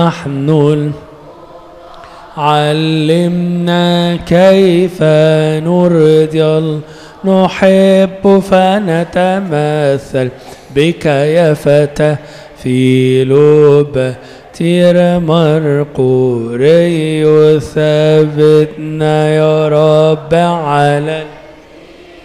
نحن علمنا كيف نرضي الله، نحب فنتمثل بك يا فتى في لب تير مرقوري، ثبتنا يا رب على